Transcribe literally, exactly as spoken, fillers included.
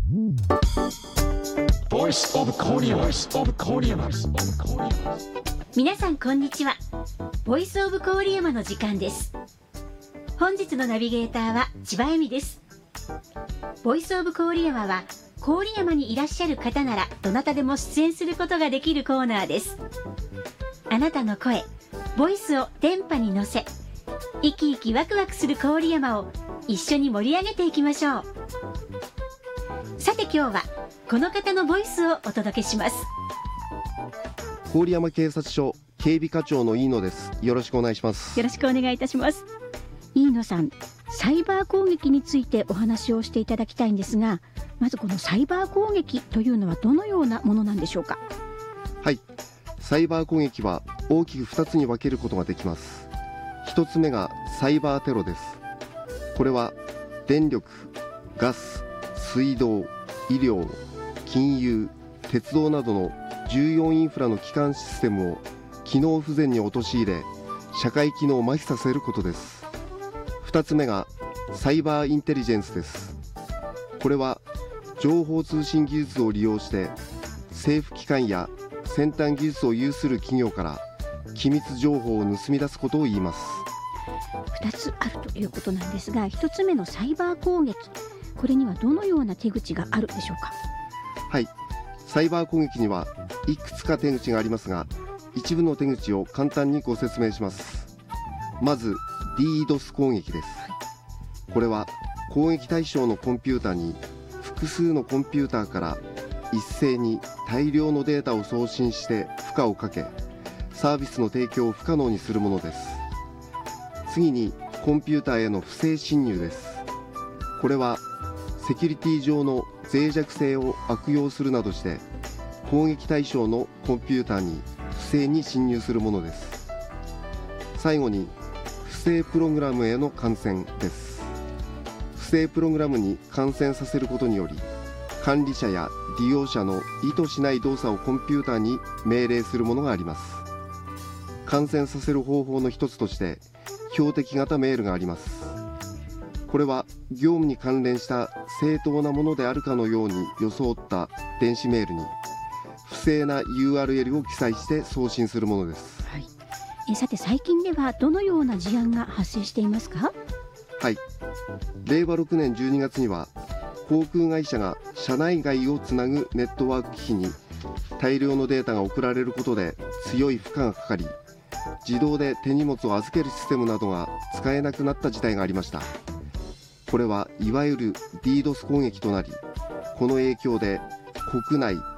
Voice of Korea。 皆さんこんにちは。ボイスオブ郡山の時間です。本日のナビゲーターは千葉恵美です。ボイスオブ郡山は郡山にいらっしゃる方ならどなたでも出演することができるコーナーです。あなたの声、ボイスを電波に乗せ、生き生きワクワクする郡山を一緒に盛り上げていきましょう。さて今日はこの方のボイスをお届けします。 郡山警察署警備課長の飯野です。よろしくお願いします。 よろしくお願いいたします。飯野さん、サイバー攻撃についてお話をしていただきたいんですが、まずこのサイバー攻撃というのはどのようなものなんでしょうか。 はい、サイバー攻撃は大きくふたつに分けることができます。ひとつめがサイバーテロです。これは電力、ガス、水道、医療、金融、鉄道などの重要インフラの基幹システムを機能不全に陥れ、社会機能を麻痺させることです。ふたつめがサイバーインテリジェンスです。これは情報通信技術を利用して政府機関や先端技術を有する企業から機密情報を盗み出すことを言います。 ふたつあるということなんですが、ひとつめのサイバー攻撃、これにはどのような手口があるでしょうか。 はい、サイバー攻撃にはいくつか手口がありますが、一部の手口を簡単にご説明します。まず ディードス 攻撃です。これは攻撃対象のコンピュータに複数のコンピューターから一斉に大量のデータを送信して負荷をかけ、サービスの提供を不可能にするものです。次にコンピューターへの不正侵入です。これはセキュリティ上の脆弱性を悪用するなどして攻撃対象のコンピューターに不正に侵入するものです。最後に不正プログラムへの感染です。不正プログラムに感染させることにより、管理者や利用者の意図しない動作をコンピューターに命令するものがあります。感染させる方法の一つとして標的型メールがあります。これは業務に関連した正当なものであるかのように装った電子メールに不正な ユーアールエル を記載して送信するものです。 はい、えさて最近ではどのような事案が発生していますか。 はい、れいわろくねんじゅうにがつには航空会社が社内外をつなぐネットワーク機器に大量のデータが送られることで強い負荷がかかり、自動で手荷物を預けるシステムなどが使えなくなった事態がありました。これはいわゆる ディードス 攻撃となり、この影響で国内